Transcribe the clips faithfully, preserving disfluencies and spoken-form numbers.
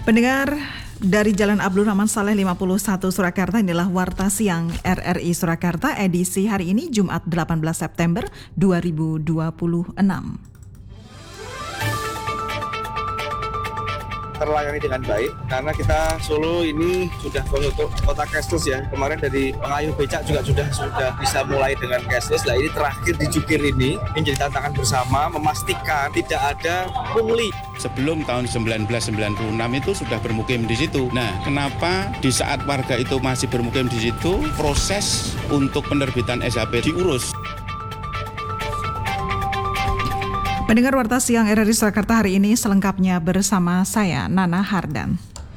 Pendengar dari Jalan Abdul Rahman Saleh lima puluh satu Surakarta, inilah Warta Siang R R I Surakarta edisi hari ini Jumat delapan belas September dua ribu dua puluh enam. Terlayani dengan baik karena kita Solo ini sudah untuk kota cashless ya. Kemarin dari pengayuh becak juga sudah sudah bisa mulai dengan cashless. Nah ini terakhir di Jukir ini menjadi tantangan bersama memastikan tidak ada pungli. Sebelum tahun seribu sembilan ratus sembilan puluh enam itu sudah bermukim di situ. Nah, kenapa di saat warga itu masih bermukim di situ, proses untuk penerbitan S H P diurus? Pendengar Warta Siang R R I Surakarta hari ini selengkapnya bersama saya, Nana Hardan.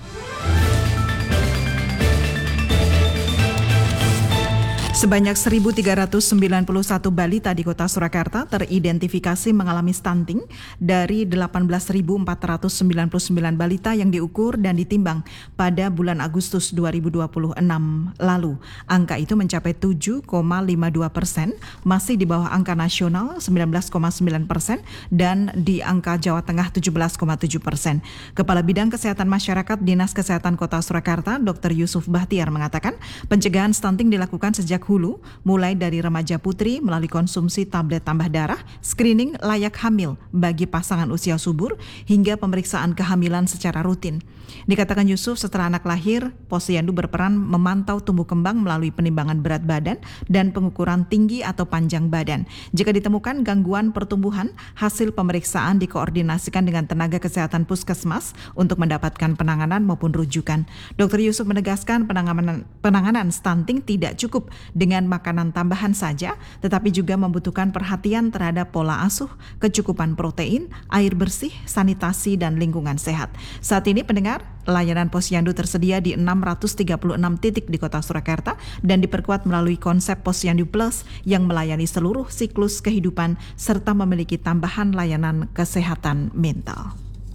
Sebanyak seribu tiga ratus sembilan puluh satu balita di kota Surakarta teridentifikasi mengalami stunting dari delapan belas ribu empat ratus sembilan puluh sembilan balita yang diukur dan ditimbang pada bulan Agustus dua ribu dua puluh enam lalu. Angka itu mencapai tujuh koma lima dua persen, masih di bawah angka nasional sembilan belas koma sembilan persen dan di angka Jawa Tengah tujuh belas koma tujuh persen. Kepala Bidang Kesehatan Masyarakat Dinas Kesehatan Kota Surakarta, Doktor Yusuf Bahtiar mengatakan pencegahan stunting dilakukan sejak hulu, mulai dari remaja putri melalui konsumsi tablet tambah darah, screening layak hamil bagi pasangan usia subur, hingga pemeriksaan kehamilan secara rutin. Dikatakan Yusuf, setelah anak lahir, Posyandu berperan memantau tumbuh kembang melalui penimbangan berat badan dan pengukuran tinggi atau panjang badan. Jika ditemukan gangguan pertumbuhan, hasil pemeriksaan dikoordinasikan dengan tenaga kesehatan puskesmas untuk mendapatkan penanganan maupun rujukan. Doktor Yusuf menegaskan penanganan, penanganan stunting tidak cukup dengan makanan tambahan saja, tetapi juga membutuhkan perhatian terhadap pola asuh, kecukupan protein, air bersih, sanitasi, dan lingkungan sehat. Saat ini pendengar, layanan Posyandu tersedia di enam ratus tiga puluh enam titik di kota Surakarta dan diperkuat melalui konsep Posyandu Plus yang melayani seluruh siklus kehidupan serta memiliki tambahan layanan kesehatan mental.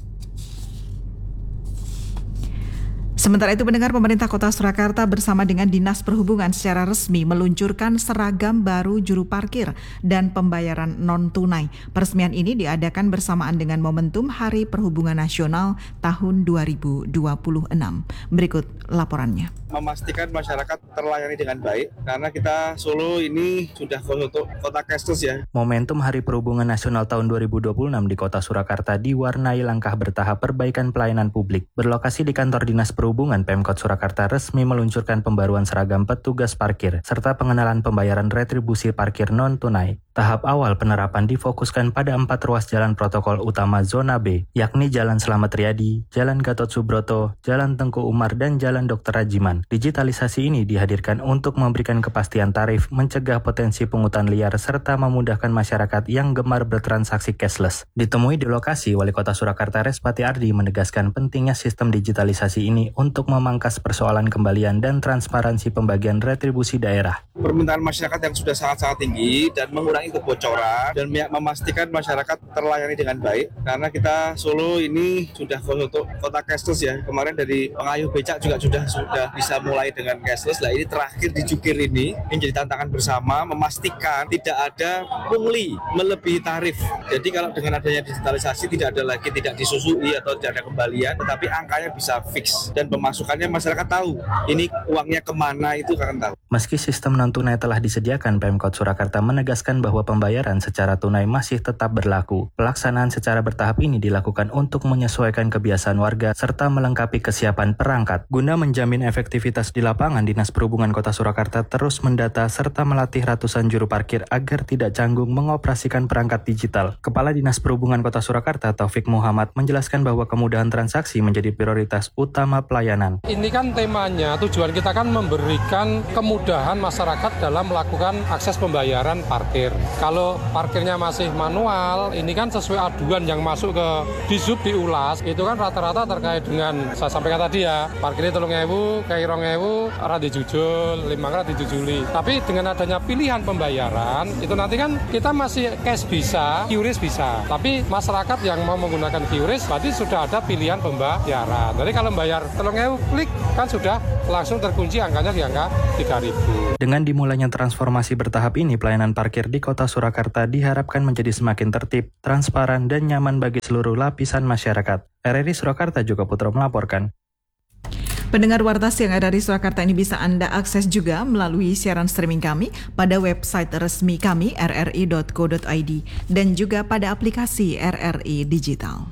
Sementara itu pendengar, pemerintah kota Surakarta bersama dengan Dinas Perhubungan secara resmi meluncurkan seragam baru juru parkir dan pembayaran non-tunai. Peresmian ini diadakan bersamaan dengan momentum Hari Perhubungan Nasional tahun dua ribu dua puluh enam. Berikut laporannya. Memastikan masyarakat terlayani dengan baik karena kita Solo ini sudah untuk kota cashless ya. Momentum Hari Perhubungan Nasional tahun dua ribu dua puluh enam di kota Surakarta diwarnai langkah bertahap perbaikan pelayanan publik. Berlokasi di kantor Dinas Perhubungan, Pemkot Surakarta resmi meluncurkan pembaruan seragam petugas parkir serta pengenalan pembayaran retribusi parkir non-tunai. Tahap awal penerapan difokuskan pada empat ruas jalan protokol utama zona B, yakni Jalan Slamet Riyadi, Jalan Gatot Subroto, Jalan Tengku Umar, dan Jalan Dokter Rajiman. Digitalisasi ini dihadirkan untuk memberikan kepastian tarif, mencegah potensi pungutan liar, serta memudahkan masyarakat yang gemar bertransaksi cashless. Ditemui di lokasi, Wali Kota Surakarta Respati Ardi menegaskan pentingnya sistem digitalisasi ini untuk memangkas persoalan kembalian dan transparansi pembagian retribusi daerah. Permintaan masyarakat yang sudah sangat-sangat tinggi dan mengurangi kebocoran dan memastikan masyarakat terlayani dengan baik karena kita Solo ini sudah untuk kota cashless ya. Kemarin dari pengayuh becak juga sudah sudah bisa mulai dengan cashless. Nah ini terakhir di Jukir ini menjadi tantangan bersama memastikan tidak ada pungli melebihi tarif. Jadi kalau dengan adanya digitalisasi tidak ada lagi tidak disusui atau tidak ada kembalian, tetapi angkanya bisa fix dan pemasukannya masyarakat tahu ini uangnya kemana itu akan tahu. Meski sistem non-tunai telah disediakan, Pemkot Surakarta menegaskan bahwa pembayaran secara tunai masih tetap berlaku. Pelaksanaan secara bertahap ini dilakukan untuk menyesuaikan kebiasaan warga serta melengkapi kesiapan perangkat. Guna menjamin efektivitas di lapangan, Dinas Perhubungan Kota Surakarta terus mendata serta melatih ratusan juru parkir agar tidak canggung mengoperasikan perangkat digital. Kepala Dinas Perhubungan Kota Surakarta, Taufik Muhammad, menjelaskan bahwa kemudahan transaksi menjadi prioritas utama pelayanan. Ini kan temanya, tujuan kita kan memberikan kemudahan masyarakat dalam melakukan akses pembayaran parkir. Kalau parkirnya masih manual, ini kan sesuai aduan yang masuk ke Disub diulas, itu kan rata-rata terkait dengan, saya sampaikan tadi ya, parkirnya telung ewu, kayak rong ewu, ora dijujul, lima ora dijujuli. Tapi dengan adanya pilihan pembayaran, itu nanti kan kita masih cash bisa, Q R I S bisa. Tapi masyarakat yang mau menggunakan Q R I S, berarti sudah ada pilihan pembayaran. Jadi kalau bayar telung ewu, klik, kan sudah langsung terkunci angkanya di angka tiga ribu. Dengan dimulainya transformasi bertahap ini, pelayanan parkir di kota Kota Surakarta diharapkan menjadi semakin tertib, transparan, dan nyaman bagi seluruh lapisan masyarakat. R R I Surakarta juga Putro melaporkan. Pendengar Warta Siang dari Surakarta ini bisa Anda akses juga melalui siaran streaming kami pada website resmi kami r r i dot co dot i d dan juga pada aplikasi R R I Digital.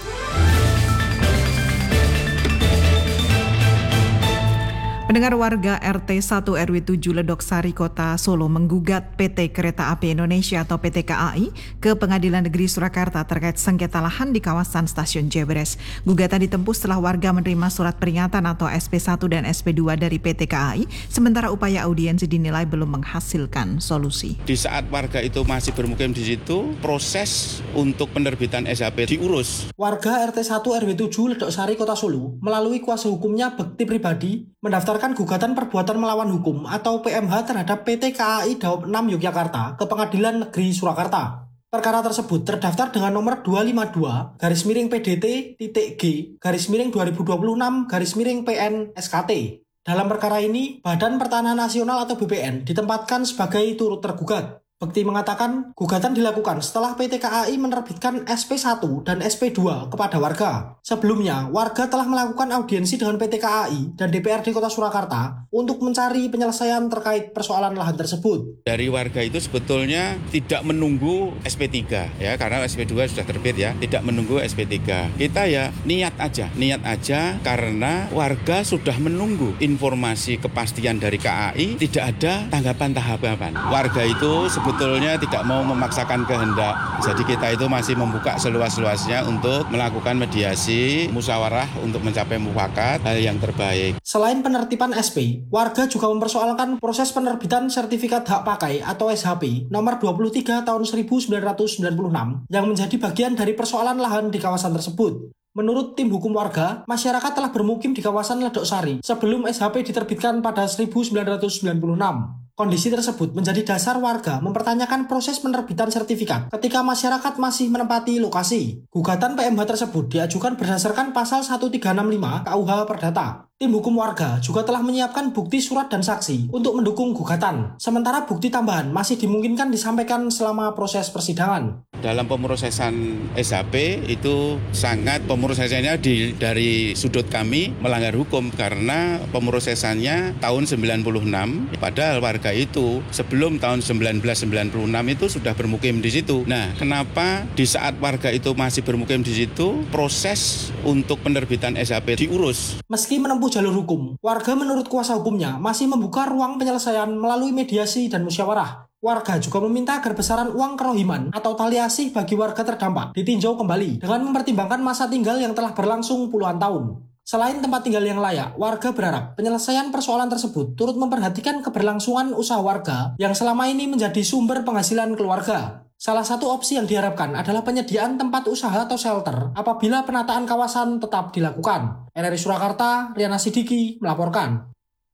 Pendengar, warga R T satu R W tujuh Ledok Sari Kota Solo menggugat P T Kereta Api Indonesia atau P T K A I ke Pengadilan Negeri Surakarta terkait sengketa lahan di kawasan Stasiun Jebres. Gugatan ditempuh setelah warga menerima surat peringatan atau S P satu dan S P dua dari P T K A I, sementara upaya audiensi dinilai belum menghasilkan solusi. Di saat warga itu masih bermukim di situ, proses untuk penerbitan S H P diurus. Warga R T satu R W tujuh Ledok Sari Kota Solo melalui kuasa hukumnya Bekti Pribadi mendaftar gugatan perbuatan melawan hukum atau P M H terhadap P T K A I Daob enam Yogyakarta ke Pengadilan Negeri Surakarta. Perkara tersebut terdaftar dengan nomor dua lima dua garis miring P D T titik G garis miring dua ribu dua puluh enam garis miring P N S K T. Dalam perkara ini, Badan Pertanahan Nasional atau B P N ditempatkan sebagai turut tergugat. Bekti mengatakan gugatan dilakukan setelah P T K A I menerbitkan S P satu dan S P dua kepada warga. Sebelumnya, warga telah melakukan audiensi dengan P T K A I dan D P R D Kota Surakarta untuk mencari penyelesaian terkait persoalan lahan tersebut. Dari warga itu sebetulnya tidak menunggu S P tiga ya, karena S P dua sudah terbit ya, tidak menunggu S P tiga. Kita ya niat aja, niat aja karena warga sudah menunggu informasi kepastian dari K A I, tidak ada tanggapan-tanggapan. Warga itu sebetulnya tidak mau memaksakan kehendak. Jadi kita itu masih membuka seluas-luasnya untuk melakukan mediasi, musyawarah untuk mencapai mufakat hal yang terbaik. Selain penertiban S P, warga juga mempersoalkan proses penerbitan sertifikat hak pakai atau S H P nomor dua puluh tiga tahun seribu sembilan ratus sembilan puluh enam yang menjadi bagian dari persoalan lahan di kawasan tersebut. Menurut tim hukum warga, masyarakat telah bermukim di kawasan Ledok Sari sebelum S H P diterbitkan pada seribu sembilan ratus sembilan puluh enam. Kondisi tersebut menjadi dasar warga mempertanyakan proses penerbitan sertifikat ketika masyarakat masih menempati lokasi. Gugatan P M H tersebut diajukan berdasarkan pasal seribu tiga ratus enam puluh lima K U H Perdata. Tim hukum warga juga telah menyiapkan bukti surat dan saksi untuk mendukung gugatan. Sementara bukti tambahan masih dimungkinkan disampaikan selama proses persidangan. Dalam pemrosesan S H P itu sangat pemrosesannya di, dari sudut kami melanggar hukum karena pemrosesannya tahun sembilan puluh enam, padahal warga itu sebelum tahun seribu sembilan ratus sembilan puluh enam itu sudah bermukim di situ. Nah, kenapa di saat warga itu masih bermukim di situ, proses untuk penerbitan S H P diurus? Meski menempuh jalur hukum, warga menurut kuasa hukumnya masih membuka ruang penyelesaian melalui mediasi dan musyawarah. Warga juga meminta agar besaran uang kerohiman atau tali asih bagi warga terdampak ditinjau kembali dengan mempertimbangkan masa tinggal yang telah berlangsung puluhan tahun. Selain tempat tinggal yang layak, warga berharap penyelesaian persoalan tersebut turut memperhatikan keberlangsungan usaha warga yang selama ini menjadi sumber penghasilan keluarga. Salah satu opsi yang diharapkan adalah penyediaan tempat usaha atau shelter apabila penataan kawasan tetap dilakukan. R R I Surakarta, Riana Sidiki melaporkan.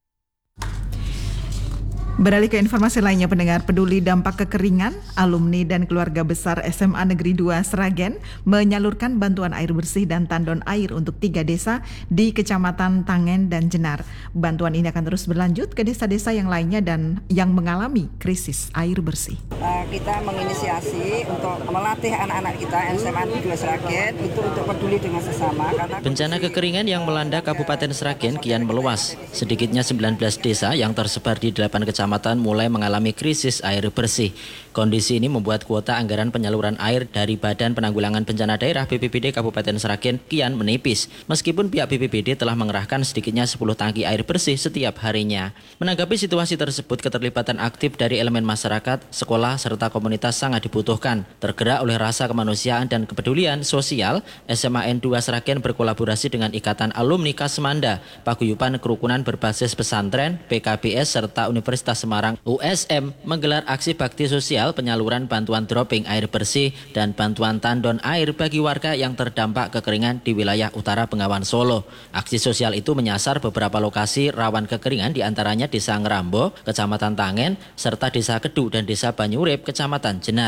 Beralih ke informasi lainnya, pendengar, peduli dampak kekeringan, alumni dan keluarga besar S M A Negeri dua Sragen menyalurkan bantuan air bersih dan tandon air untuk tiga desa di Kecamatan Tangen dan Jenar. Bantuan ini akan terus berlanjut ke desa-desa yang lainnya dan yang mengalami krisis air bersih. Uh, kita menginisiasi untuk melatih anak-anak kita S M A Negeri dua Sragen itu untuk peduli dengan sesama. Karena bencana kekeringan yang melanda Kabupaten Sragen kian meluas. Sedikitnya sembilan belas desa yang tersebar di delapan kecamatan Kecamatan mulai mengalami krisis air bersih. Kondisi ini membuat kuota anggaran penyaluran air dari Badan Penanggulangan Bencana Daerah B P B D Kabupaten Sragen kian menipis. Meskipun pihak B P B D telah mengerahkan sedikitnya sepuluh tangki air bersih setiap harinya. Menanggapi situasi tersebut, keterlibatan aktif dari elemen masyarakat, sekolah, serta komunitas sangat dibutuhkan. Tergerak oleh rasa kemanusiaan dan kepedulian sosial, S M A N dua Sragen berkolaborasi dengan Ikatan Alumni Kasmanda, Paguyuban Kerukunan Berbasis Pesantren, P K B S, serta Universitas Semarang U S M menggelar aksi bakti sosial penyaluran bantuan dropping air bersih dan bantuan tandon air bagi warga yang terdampak kekeringan di wilayah utara Bengawan Solo. Aksi sosial itu menyasar beberapa lokasi rawan kekeringan, diantaranya Desa Ngerambo, Kecamatan Tangen, serta Desa Kedu dan Desa Banyurip, Kecamatan Jenar.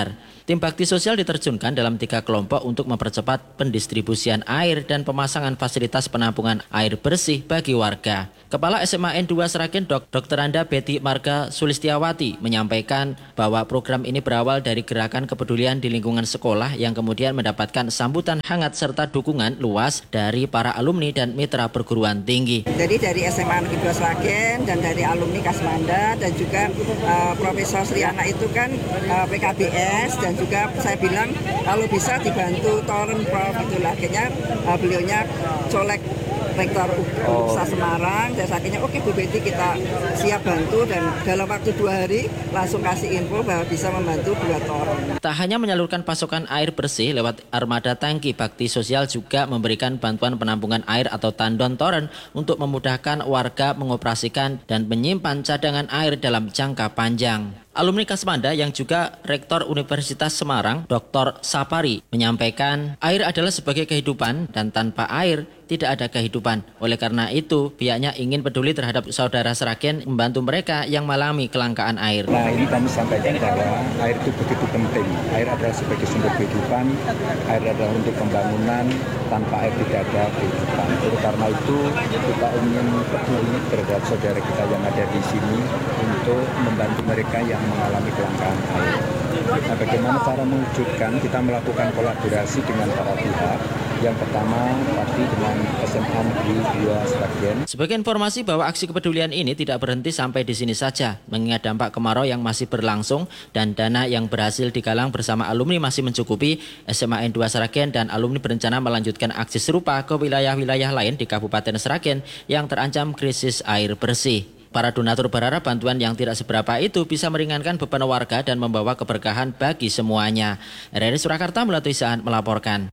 Tim bakti sosial diterjunkan dalam tiga kelompok untuk mempercepat pendistribusian air dan pemasangan fasilitas penampungan air bersih bagi warga. Kepala S M A N dua Sragen Dok Dokter Anda Betty Marga Sulistiawati menyampaikan bahwa program ini berawal dari gerakan kepedulian di lingkungan sekolah yang kemudian mendapatkan sambutan hangat serta dukungan luas dari para alumni dan mitra perguruan tinggi. Jadi dari S M A Negeri dua Sragen dan dari alumni Kasmanda dan juga uh, Profesor Sriana itu kan uh, P K B S dan juga saya bilang kalau bisa dibantu Toren Prof itu akhirnya uh, beliaunya colek Rektor U N S A Semarang dan akhirnya oke Bu Betty kita siap bantu dan dalam waktu dua hari langsung kasih info bahwa bisa membantu dua toren. Tak hanya menyalurkan pasokan air bersih lewat armada tangki, bakti sosial juga memberikan bantuan penampungan air atau tandon toren untuk memudahkan warga mengoperasikan dan menyimpan cadangan air dalam jangka panjang. Alumni Kasmanda yang juga Rektor Universitas Semarang, Doktor Sapari, menyampaikan air adalah sebagai kehidupan dan tanpa air tidak ada kehidupan. Oleh karena itu, pihaknya ingin peduli terhadap saudara Sragen membantu mereka yang mengalami kelangkaan air. Nah, ini kami sampaikan bahwa air itu begitu penting. Air adalah sebagai sumber kehidupan, air adalah untuk pembangunan, tanpa air tidak ada kehidupan. Oleh karena itu, kita ingin peduli terhadap saudara kita yang ada di sini untuk membantu mereka yang mengalami kelangkaan air. Nah, bagaimana cara mewujudkan? Kita melakukan kolaborasi dengan para pihak. Yang pertama tadi dengan S M A Negeri dua Sragen. Sebagai informasi bahwa aksi kepedulian ini tidak berhenti sampai di sini saja, mengingat dampak kemarau yang masih berlangsung dan dana yang berhasil digalang bersama alumni masih mencukupi. S M A N dua Sragen dan alumni berencana melanjutkan aksi serupa ke wilayah-wilayah lain di Kabupaten Sragen yang terancam krisis air bersih. Para donatur berharap bantuan yang tidak seberapa itu bisa meringankan beban warga dan membawa keberkahan bagi semuanya. R R I Surakarta melalui Saan melaporkan.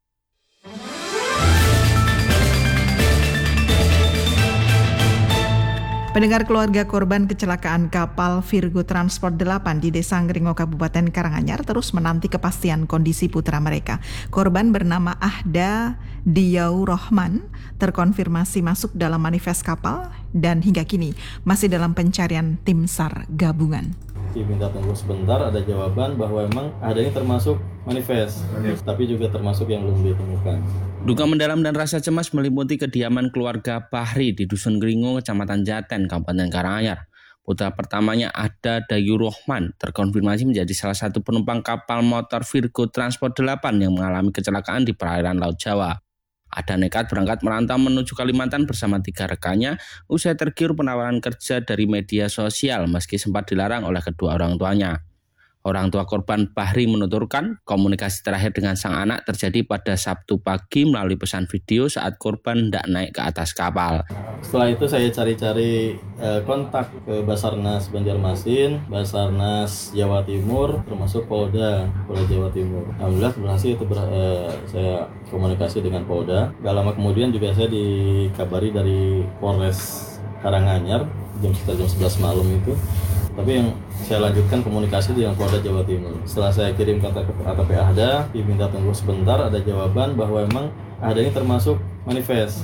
Pendengar, keluarga korban kecelakaan kapal Virgo Transport delapan di Desa Ngringo, Kabupaten Karanganyar terus menanti kepastian kondisi putra mereka. Korban bernama Ahda Diyau Rohman terkonfirmasi masuk dalam manifest kapal dan hingga kini masih dalam pencarian tim SAR gabungan. Diminta tunggu sebentar, ada jawaban bahwa memang adanya termasuk manifest, tapi juga termasuk yang belum ditemukan. Duka mendalam dan rasa cemas meliputi kediaman keluarga Bahri di Dusun Ngringo, Kecamatan Jaten, Kabupaten Karanganyar. Putra pertamanya Ahda Diyau Rohman terkonfirmasi menjadi salah satu penumpang kapal motor Virgo Transport delapan yang mengalami kecelakaan di perairan Laut Jawa. Ahda nekat berangkat merantau menuju Kalimantan bersama tiga rekannya usai tergiur penawaran kerja dari media sosial meski sempat dilarang oleh kedua orang tuanya. Orang tua korban Bahri menuturkan komunikasi terakhir dengan sang anak terjadi pada Sabtu pagi melalui pesan video saat korban hendak naik ke atas kapal. Setelah itu saya cari-cari eh, kontak ke Basarnas Banjarmasin, Basarnas Jawa Timur, termasuk Polda, Polda Jawa Timur. Alhamdulillah berhasil itu ber, eh, saya komunikasi dengan Polda. Gak lama kemudian juga saya dikabari dari Polres Karanganyar jam sekitar jam sebelas malam itu. Tapi yang saya lanjutkan komunikasi dengan Polda Jawa Timur. Setelah saya kirim kata ke A T P Ahda, diminta tunggu sebentar, ada jawaban bahwa memang Ahda ini termasuk manifest.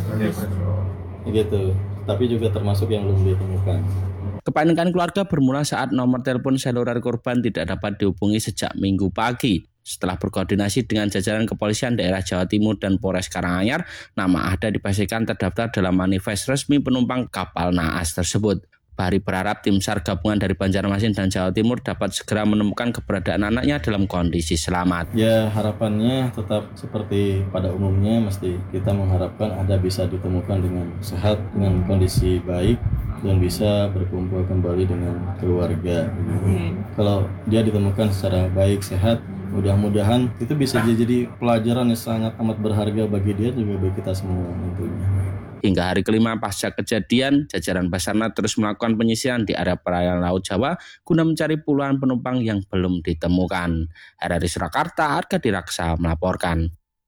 Gitu. Tapi juga termasuk yang belum ditemukan. Kepanikan keluarga bermula saat nomor telepon seluler korban tidak dapat dihubungi sejak Minggu pagi. Setelah berkoordinasi dengan jajaran kepolisian daerah Jawa Timur dan Polres Karanganyar, nama Ahda dipastikan terdaftar dalam manifest resmi penumpang kapal naas tersebut. Bahri berharap tim SAR gabungan dari Banjarmasin dan Jawa Timur dapat segera menemukan keberadaan anaknya dalam kondisi selamat. Ya, harapannya tetap seperti pada umumnya, mesti kita mengharapkan Ahda bisa ditemukan dengan sehat, dengan kondisi baik, dan bisa berkumpul kembali dengan keluarga. Hmm. Kalau dia ditemukan secara baik, sehat, mudah-mudahan itu bisa jadi pelajaran yang sangat amat berharga bagi dia juga bagi kita semua tentunya. Hingga hari kelima pasca kejadian, jajaran Basarnas terus melakukan penyisiran di area perairan Laut Jawa guna mencari puluhan penumpang yang belum ditemukan. R R I Surakarta, Arkadi Raksa melaporkan.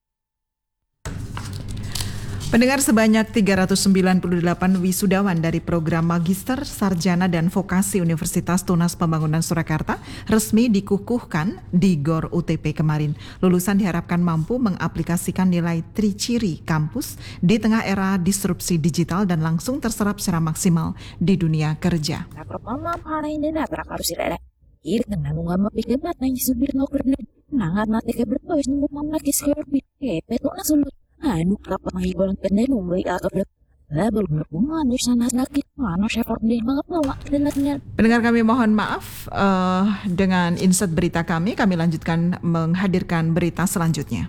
Pendengar, sebanyak tiga ratus sembilan puluh delapan wisudawan dari program Magister, Sarjana, dan Vokasi Universitas Tunas Pembangunan Surakarta resmi dikukuhkan di G O R U T P kemarin. Lulusan diharapkan mampu mengaplikasikan nilai triciri kampus di tengah era disrupsi digital dan langsung terserap secara maksimal di dunia kerja. Nah, nangat mati ke berapa wis nemu mam lagi sekarang eh petok na sulut anu kapag mahiwalang penday nung way out of the level berhubungan di sana sakit mana syafar deh banget nolak dengarnya. Pendengar kami mohon maaf uh, dengan insert berita kami kami lanjutkan menghadirkan berita selanjutnya.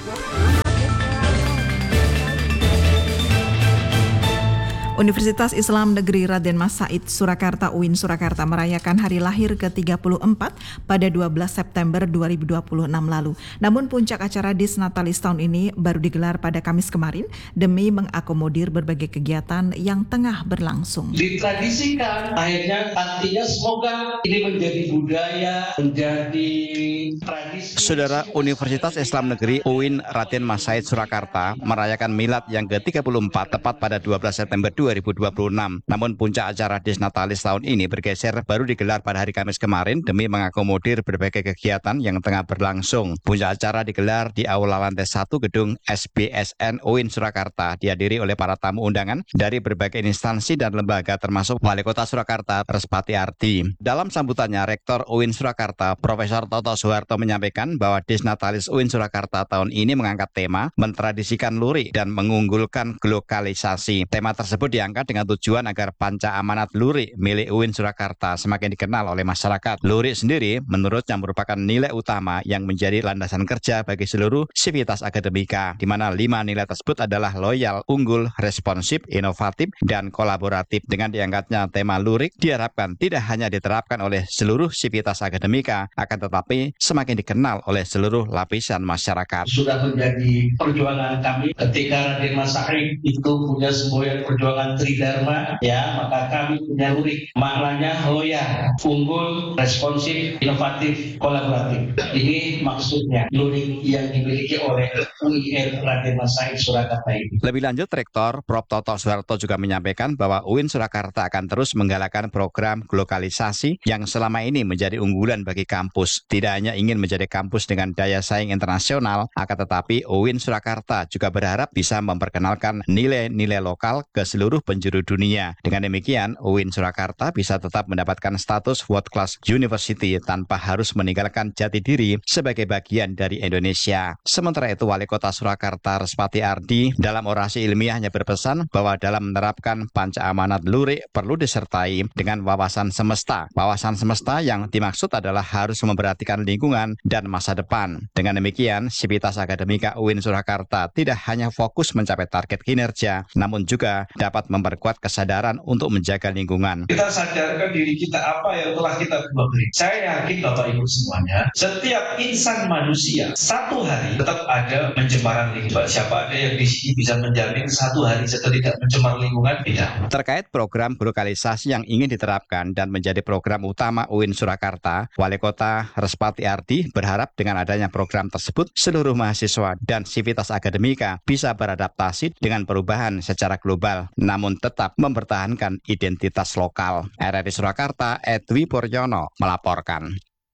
Universitas Islam Negeri Raden Mas Said Surakarta U I N Surakarta merayakan hari lahir ke tiga puluh empat pada dua belas September dua ribu dua puluh enam lalu. Namun puncak acara Disnatalis tahun ini baru digelar pada Kamis kemarin demi mengakomodir berbagai kegiatan yang tengah berlangsung. Ditradisikan, akhirnya artinya semoga ini menjadi budaya, menjadi tradisi. Saudara, Universitas Islam Negeri U I N Raden Mas Said Surakarta merayakan milad yang ke tiga puluh empat tepat pada dua belas September dua ribu dua puluh enam. Namun puncak acara Disnatalis tahun ini bergeser baru digelar pada hari Kamis kemarin demi mengakomodir berbagai kegiatan yang tengah berlangsung. Puncak acara digelar di aula lantai satu gedung S B S N U I N Surakarta, dihadiri oleh para tamu undangan dari berbagai instansi dan lembaga termasuk Wali Kota Surakarta Respati Ardi. Dalam sambutannya, Rektor U I N Surakarta Profesor Toto Soeharto menyampaikan bahwa Disnatalis U I N Surakarta tahun ini mengangkat tema mentradisikan lurik dan mengunggulkan glokalisasi. Tema tersebut diangkat dengan tujuan agar panca amanat lurik milik U I N Surakarta semakin dikenal oleh masyarakat. Lurik sendiri menurutnya merupakan nilai utama yang menjadi landasan kerja bagi seluruh sivitas akademika, di mana lima nilai tersebut adalah loyal, unggul, responsif, inovatif, dan kolaboratif. Dengan diangkatnya tema lurik diharapkan tidak hanya diterapkan oleh seluruh sivitas akademika, akan tetapi semakin dikenal oleh seluruh lapisan masyarakat. Sudah menjadi perjuangan kami ketika Raden Mas Said itu punya semboyan perjuangan Tridharma, ya, maka kami punya lurik, maknanya loyal, unggul, responsif, inovatif, kolaboratif. Ini maksudnya lurik yang dimiliki oleh U I N Raden Mas Said Surakarta ini. Lebih lanjut, Rektor Profesor Toto Soeharto juga menyampaikan bahwa U I N Surakarta akan terus menggalakkan program glokalisasi yang selama ini menjadi unggulan bagi kampus. Tidak hanya ingin menjadi kampus dengan daya saing internasional, akan tetapi U I N Surakarta juga berharap bisa memperkenalkan nilai-nilai lokal ke seluruh penjuru dunia. Dengan demikian, U I N Surakarta bisa tetap mendapatkan status World Class University tanpa harus meninggalkan jati diri sebagai bagian dari Indonesia. Sementara itu, Wali Kota Surakarta Respati Ardi dalam orasi ilmiahnya berpesan bahwa dalam menerapkan panca amanat lurik perlu disertai dengan wawasan semesta. Wawasan semesta yang dimaksud adalah harus memperhatikan lingkungan dan masa depan. Dengan demikian, sivitas akademika U I N Surakarta tidak hanya fokus mencapai target kinerja, namun juga dapat memperkuat kesadaran untuk menjaga lingkungan. Kita sadarkan diri kita apa yang telah kita beri. Saya yakin Bapak Ibu semuanya, setiap insan manusia satu hari tetap ada pencemaran lingkungan. Siapa ada yang di sini bisa menjamin satu hari saya tidak mencemar lingkungan? Tidak. Terkait program glokalisasi yang ingin diterapkan dan menjadi program utama U I N Surakarta, Wali Kota Respati Ardi berharap dengan adanya program tersebut seluruh mahasiswa dan sivitas akademika bisa beradaptasi dengan perubahan secara global, namun tetap mempertahankan identitas lokal. R R I Surakarta, Edwi Puryono melaporkan.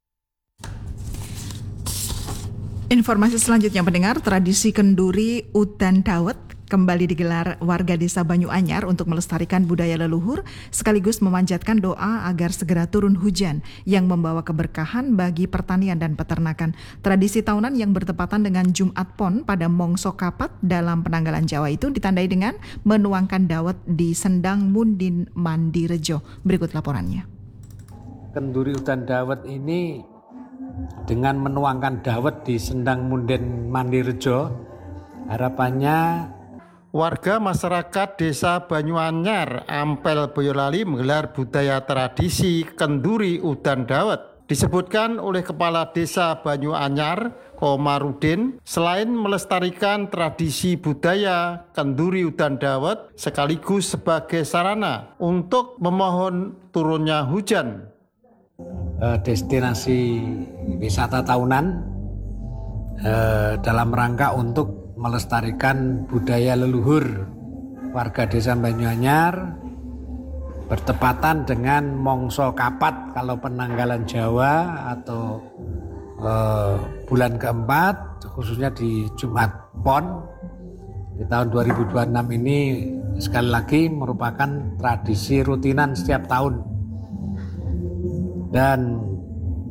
Informasi selanjutnya pendengar, tradisi kenduri Udan Dawet kembali digelar warga desa Banyu Anyar untuk melestarikan budaya leluhur sekaligus memanjatkan doa agar segera turun hujan yang membawa keberkahan bagi pertanian dan peternakan. Tradisi tahunan yang bertepatan dengan Jumat Pon pada Mongso Kapat dalam penanggalan Jawa itu ditandai dengan menuangkan dawet di Sendang Mundin Mandirejo. Berikut laporannya. Kenduri Udan Dawet ini dengan menuangkan dawet di Sendang Mundin Mandirejo, harapannya warga masyarakat desa Banyuanyar, Ampel, Boyolali menggelar budaya tradisi kenduri udan dawet. Disebutkan oleh Kepala Desa Banyuanyar, Komarudin, selain melestarikan tradisi budaya kenduri udan dawet sekaligus sebagai sarana untuk memohon turunnya hujan. Destinasi wisata tahunan eh, dalam rangka untuk melestarikan budaya leluhur warga desa Banyuanyar bertepatan dengan Mongso Kapat kalau penanggalan Jawa atau eh, bulan keempat khususnya di Jumat Pon di tahun dua ribu dua puluh enam ini sekali lagi merupakan tradisi rutinan setiap tahun dan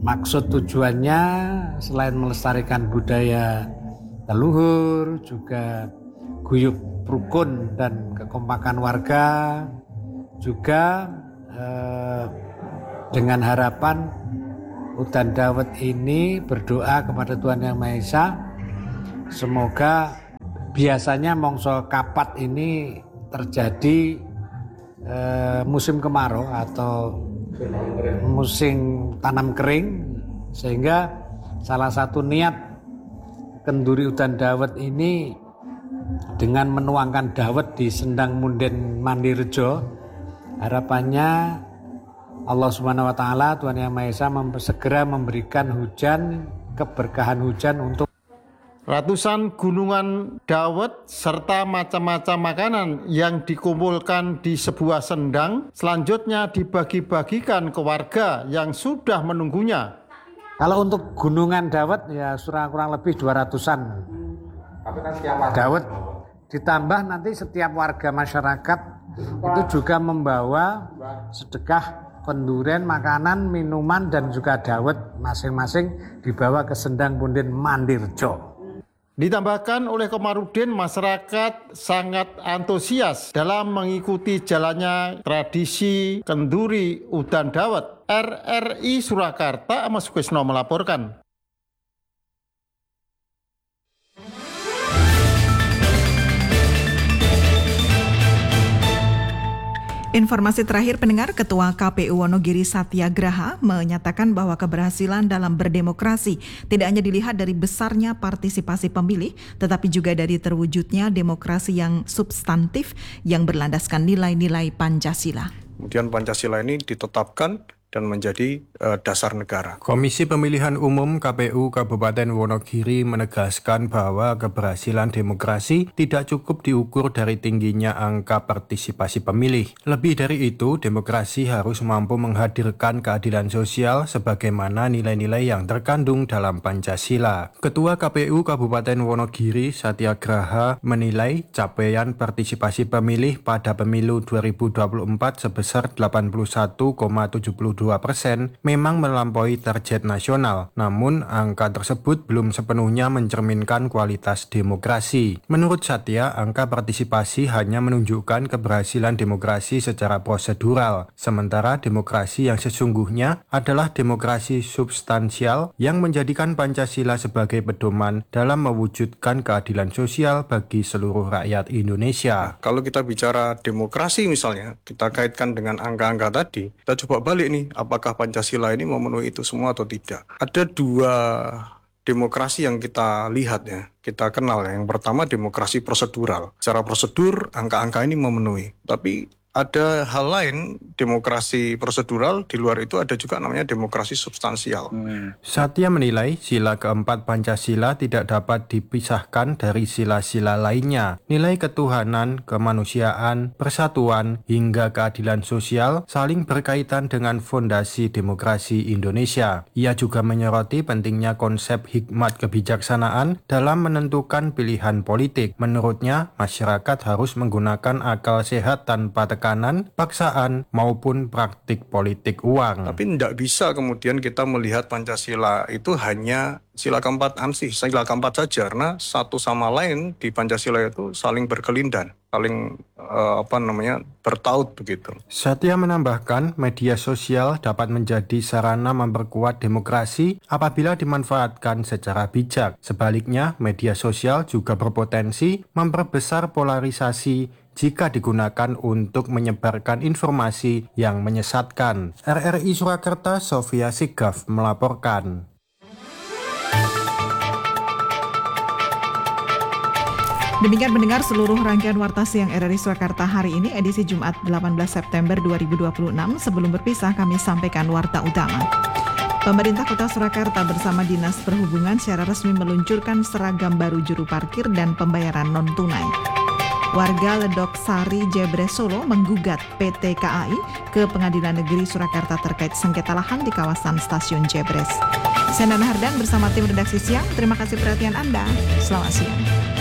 maksud tujuannya selain melestarikan budaya leluhur, juga guyup rukun dan kekompakan warga, juga eh, dengan harapan Udan Dawet ini berdoa kepada Tuhan Yang Maha Esa, semoga biasanya mongso kapat ini terjadi eh, musim kemarau atau musim tanam kering, sehingga salah satu niat kenduri Udan Dawet ini dengan menuangkan dawet di Sendang Munden Mandirejo, harapannya Allah Subhanahu wa taala Tuhan Yang Maha Esa mem- segera memberikan hujan, keberkahan hujan untuk ratusan gunungan dawet serta macam-macam makanan yang dikumpulkan di sebuah sendang selanjutnya dibagi-bagikan ke warga yang sudah menunggunya. Kalau untuk gunungan dawet ya surah kurang lebih dua ratusan dawet, ditambah nanti setiap warga masyarakat itu juga membawa sedekah kenduren, makanan, minuman dan juga dawet masing-masing dibawa ke Sendang Munden Mandirejo. Ditambahkan oleh Komarudin, masyarakat sangat antusias dalam mengikuti jalannya tradisi kenduri Udan Dawet. R R I Surakarta, Amos Kusno melaporkan. Informasi terakhir pendengar, Ketua K P U Wonogiri Satyagraha menyatakan bahwa keberhasilan dalam berdemokrasi tidak hanya dilihat dari besarnya partisipasi pemilih, tetapi juga dari terwujudnya demokrasi yang substantif yang berlandaskan nilai-nilai Pancasila. Kemudian Pancasila ini ditetapkan dan menjadi uh, dasar negara. Komisi Pemilihan Umum K P U Kabupaten Wonogiri menegaskan bahwa keberhasilan demokrasi tidak cukup diukur dari tingginya angka partisipasi pemilih. Lebih dari itu, demokrasi harus mampu menghadirkan keadilan sosial sebagaimana nilai-nilai yang terkandung dalam Pancasila. Ketua K P U Kabupaten Wonogiri Satyagraha menilai capaian partisipasi pemilih pada pemilu dua ribu dua puluh empat sebesar delapan puluh satu koma tujuh dua persen memang melampaui target nasional, namun angka tersebut belum sepenuhnya mencerminkan kualitas demokrasi. Menurut Satya, angka partisipasi hanya menunjukkan keberhasilan demokrasi secara prosedural, sementara demokrasi yang sesungguhnya adalah demokrasi substansial yang menjadikan Pancasila sebagai pedoman dalam mewujudkan keadilan sosial bagi seluruh rakyat Indonesia. Kalau kita bicara demokrasi misalnya, kita kaitkan dengan angka-angka tadi, kita coba balik nih, apakah Pancasila ini memenuhi itu semua atau tidak. Ada dua demokrasi yang kita lihat ya, kita kenal ya. Yang pertama demokrasi prosedural. Secara prosedur angka-angka ini memenuhi. Tapi ada hal lain, demokrasi prosedural, di luar itu ada juga namanya demokrasi substansial. Hmm. Satya menilai sila keempat Pancasila tidak dapat dipisahkan dari sila-sila lainnya. Nilai ketuhanan, kemanusiaan, persatuan, hingga keadilan sosial saling berkaitan dengan fondasi demokrasi Indonesia. Ia juga menyoroti pentingnya konsep hikmat kebijaksanaan dalam menentukan pilihan politik. Menurutnya, masyarakat harus menggunakan akal sehat tanpa tekanan tekanan, paksaan, maupun praktik politik uang. Tapi tidak bisa kemudian kita melihat Pancasila itu hanya sila keempat ansih, sila keempat saja, karena satu sama lain di Pancasila itu saling berkelindan, saling uh, apa namanya bertaut begitu. Satya menambahkan, media sosial dapat menjadi sarana memperkuat demokrasi apabila dimanfaatkan secara bijak. Sebaliknya, media sosial juga berpotensi memperbesar polarisasi jika digunakan untuk menyebarkan informasi yang menyesatkan. R R I Surakarta, Sofia Sigaf melaporkan. Demikian mendengar seluruh rangkaian Warta Siang R R I Surakarta hari ini, edisi Jumat delapan belas September dua ribu dua puluh enam. Sebelum berpisah, kami sampaikan warta utama. Pemerintah Kota Surakarta bersama Dinas Perhubungan secara resmi meluncurkan seragam baru juru parkir dan pembayaran non-tunai. Warga Ledok Sari, Jebres, Solo menggugat P T K A I ke Pengadilan Negeri Surakarta terkait sengketa lahan di kawasan Stasiun Jebres. Saya Nana Hardan bersama tim redaksi Siang. Terima kasih perhatian Anda. Selamat siang.